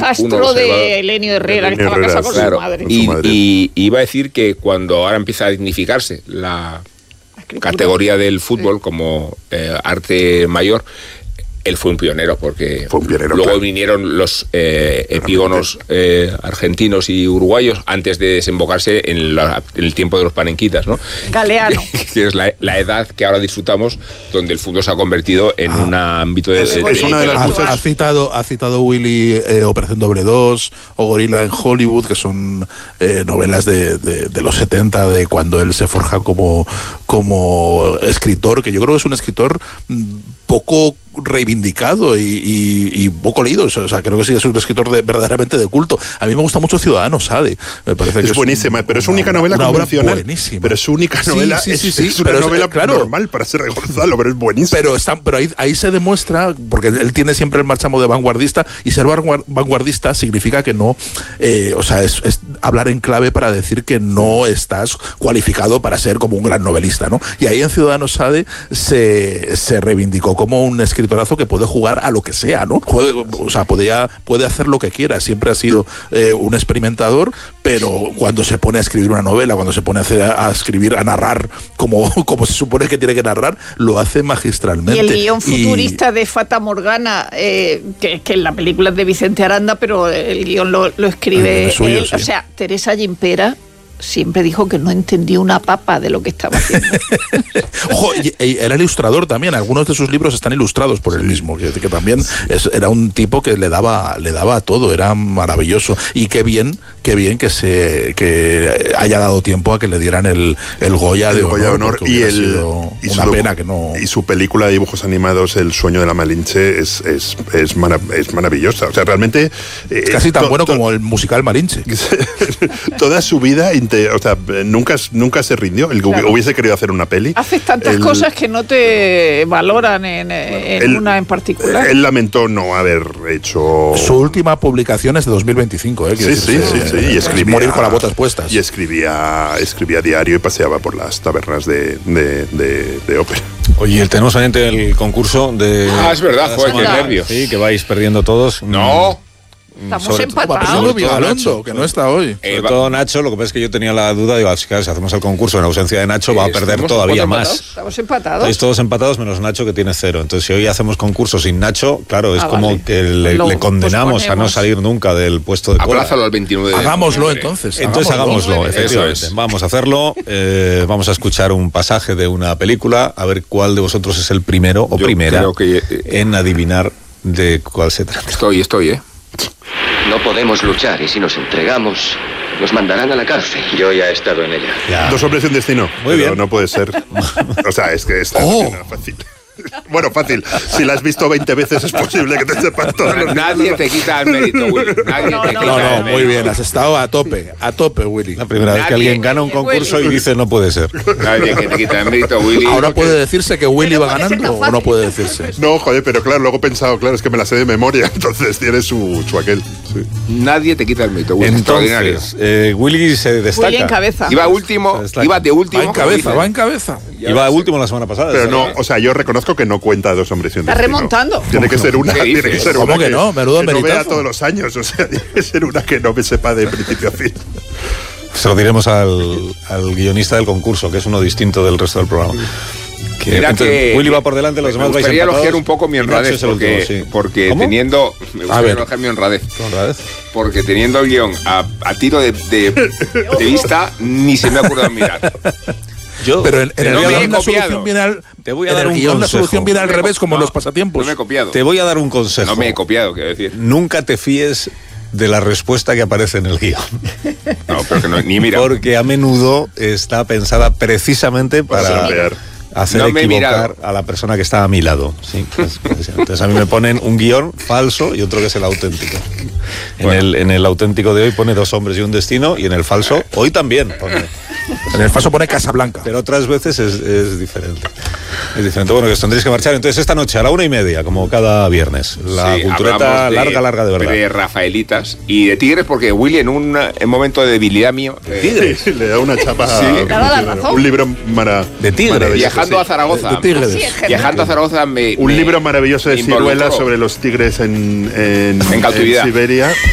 hijastro de Elenio Herrera, que estaba casado con su madre. Y iba a decir que cuando ahora empieza a dignificarse la categoría del fútbol como arte mayor, él fue un pionero, porque luego vinieron los epígonos argentinos y uruguayos antes de desembocarse en el tiempo de los panenquitas, ¿no? Galeano. Que es la edad que ahora disfrutamos, donde el fútbol se ha convertido en un ámbito de... Es una de las muchas... Ha citado Willy Operación Doble 2 o Gorila en Hollywood, que son novelas de los 70, de cuando él se forja como escritor, que yo creo que es un escritor poco reivindicado y poco leído. O sea, creo que sí es un escritor verdaderamente de culto. A mí me gusta mucho Ciudadano Sade. Me parece que es buenísima, pero es su única novela convencional. Pero es su única novela, es una novela normal para ser de Gonzalo, pero es buenísima. Pero ahí se demuestra, porque él tiene siempre el marchamo de vanguardista, y ser vanguardista significa que no, o sea, es hablar en clave para decir que no estás cualificado para ser como un gran novelista, ¿no? Y ahí en Ciudadano Sade se reivindicó como un escritorazo que puede jugar a lo que sea, ¿no? O sea, puede hacer lo que quiera. Siempre ha sido un experimentador, pero cuando se pone a escribir una novela, cuando se pone a escribir, a narrar como se supone que tiene que narrar, lo hace magistralmente. Y el guión futurista de Fata Morgana, que en la película es de Vicente Aranda, pero el guión lo escribe suyo, él. Sí. O sea, Teresa Gimpera siempre dijo que no entendía una papa de lo que estaba haciendo. Ojo, y era ilustrador también. Algunos de sus libros están ilustrados por él mismo, que también era un tipo que le daba a todo, era maravilloso. Y qué bien que haya dado tiempo a que le dieran el Goya de honor. Y una pena que no. Y su película de dibujos animados, El sueño de la Malinche, es maravillosa. O sea, realmente es casi tan bueno como el musical Malinche. Toda su vida, o sea, nunca se rindió. Claro. Hubiese querido hacer una peli. Haces tantas cosas que no te valoran en una en particular. Él lamentó no haber hecho... Su última publicación es de 2025, ¿eh? Sí. Y escribía, morir con las botas puestas. Y escribía diario y paseaba por las tabernas de ópera. Oye, tenemos pendiente el concurso de... es verdad, joder, qué nervios. Sí, que vais perdiendo todos. No. Estamos empatados. Nacho, que no está hoy. Sobre todo Nacho, lo que pasa es que yo tenía la duda, digo, si hacemos el concurso en ausencia de Nacho, va a perder todavía más. Estamos empatados. Estáis todos empatados menos Nacho, que tiene 0. Entonces, si hoy hacemos concurso sin Nacho, claro, es como que le condenamos a no salir nunca del puesto de cola. Aplázalo al 29 de Hagámoslo entonces. Entonces hagámoslo, efectivamente. Vamos a hacerlo. Vamos a escuchar un pasaje de una película, a ver cuál de vosotros es el primero o primera en adivinar de cuál se trata. Estoy. No podemos luchar y si nos entregamos, nos mandarán a la cárcel. Yo ya he estado en ella. Ya. 2 hombres y un destino. Muy bien. No puede ser. O sea, es que esta es fácil. Bueno, fácil. Si la has visto 20 veces es posible que te sepas todo. Nadie te quita el mérito, Willy. No, muy bien. Has estado a tope, Willy. La primera vez que alguien gana un concurso y dice no puede ser. Nadie que te quita el mérito, Willy. ¿Ahora puede decirse que Willy va ganando o no puede decirse? No, joder, pero claro, luego he pensado, es que me la sé de memoria, entonces tiene su aquel. Sí. Nadie te quita el mérito, Willy. Entonces, Willy se destaca. Willy en cabeza. Iba de último. Va en cabeza. Iba último la semana pasada. Pero no, o sea, yo reconozco que no cuenta 2 hombres y un destino. Está remontando. Tiene que ser una. ¿Cómo que no? Menudo que no meritazo. vea todos los años. O sea, tiene que ser una que no me sepa de principio a fin. Se lo diremos al guionista del concurso, que es uno distinto del resto del programa. Que Willy va por delante, los demás vais empatados. Me gustaría elogiar un poco mi honradez, porque teniendo... Me gustaría elogiar mi honradez. Porque teniendo el guión a tiro de vista, ni se me ha ocurrido mirar. Pero en el guión la solución viene al revés, como en los pasatiempos. No me he copiado. Te voy a dar un consejo. No me he copiado, quiero decir. Nunca te fíes de la respuesta que aparece en el guión. No, pero que ni mira. Porque a menudo está pensada precisamente para hacer equivocar a la persona que está a mi lado. Sí, entonces a mí me ponen un guión falso y otro que es el auténtico. En el auténtico de hoy pone 2 hombres y un destino, y en el falso hoy también pone. En el falso pone Casablanca. Pero otras veces es diferente. Es diferente. Bueno, que os tendréis que marchar. Entonces esta noche a la 1:30, como cada viernes. La cultureta larga de verdad. De Rafaelitas y de Tigres, porque Willy en un momento de debilidad mío... Sí, le da una chapa. Sí. Un libro de Tigres. Viajando a Zaragoza. De Tigres. Viajando a Zaragoza un libro maravilloso de Ciruela sobre los tigres en cautividad. Siberia.